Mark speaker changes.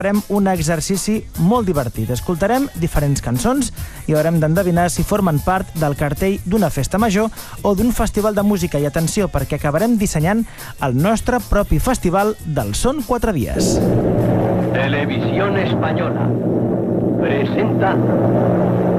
Speaker 1: farem un exercici molt divertit. Escoltarem diferents cançons i haurem d'endevinar si formen part del cartell d'una festa major o d'un festival de música. I atenció, perquè acabarem dissenyant el nostre propi festival del Son 4 Dies.
Speaker 2: Televisión Española presenta